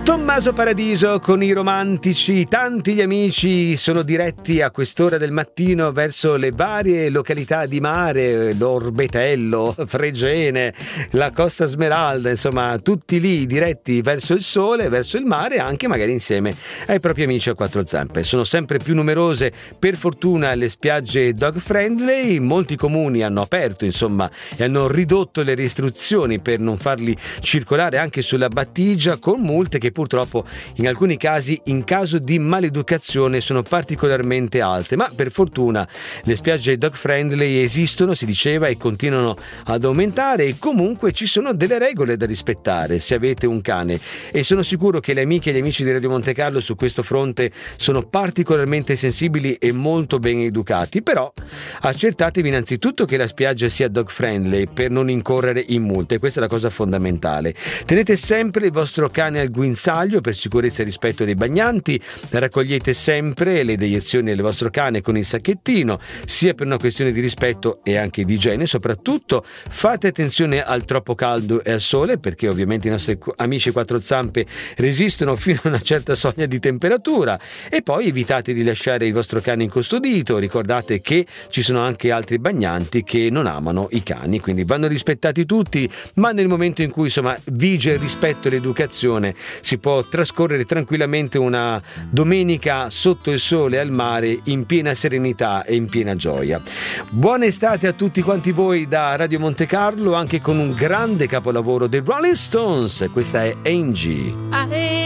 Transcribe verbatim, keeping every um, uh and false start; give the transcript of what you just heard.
Tommaso Paradiso con i romantici, tanti gli amici sono diretti a quest'ora del mattino verso le varie località di mare, l'Orbetello, Fregene, la Costa Smeralda, insomma tutti lì diretti verso il sole, verso il mare, anche magari insieme ai propri amici a quattro zampe. Sono sempre più numerose per fortuna le spiagge dog friendly, molti comuni hanno aperto insomma e hanno ridotto le restrizioni per non farli circolare anche sulla battigia, con multe che purtroppo in alcuni casi, in caso di maleducazione, sono particolarmente alte, ma per fortuna le spiagge dog friendly esistono, si diceva, e continuano ad aumentare, e comunque ci sono delle regole da rispettare se avete un cane, e sono sicuro che le amiche e gli amici di Radio Monte Carlo su questo fronte sono particolarmente sensibili e molto ben educati. Però accertatevi innanzitutto che la spiaggia sia dog friendly per non incorrere in multe, questa è la cosa fondamentale. Tenete sempre il vostro cane al guinzaglio per sicurezza e rispetto dei bagnanti, raccogliete sempre le deiezioni del vostro cane con il sacchettino, sia per una questione di rispetto e anche di igiene. Soprattutto fate attenzione al troppo caldo e al sole, perché ovviamente i nostri amici quattro zampe resistono fino a una certa soglia di temperatura. E poi evitate di lasciare il vostro cane incustodito, ricordate che ci sono anche altri bagnanti che non amano i cani, quindi vanno rispettati tutti, ma nel momento in cui insomma vige il rispetto e l'educazione si può trascorrere tranquillamente una domenica sotto il sole al mare in piena serenità e in piena gioia. Buona estate a tutti quanti voi da Radio Monte Carlo, anche con un grande capolavoro dei Rolling Stones. Questa è Angie.